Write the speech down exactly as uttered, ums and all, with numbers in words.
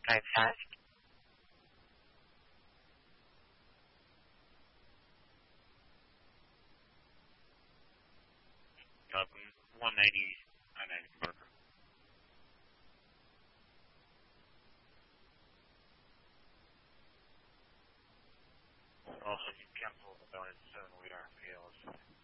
five fast. Uh, one ninety, nine ninety Parker. Also, you cancel the seven weight R P Ls.